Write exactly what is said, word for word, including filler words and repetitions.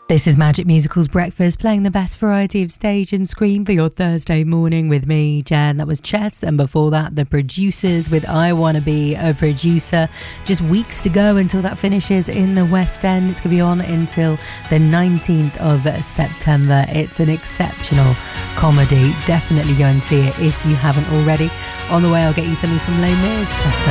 This is Magic Musicals Breakfast, playing the best variety of stage and screen for your Thursday morning with me, Jen. That was Chess, and before that, The Producers with I Wanna Be a Producer. Just weeks to go until that finishes in the West End. It's going to be on until the nineteenth of September. It's an exceptional comedy. Definitely go and see it if you haven't already. On the way, I'll get you something from Les Mis, plus some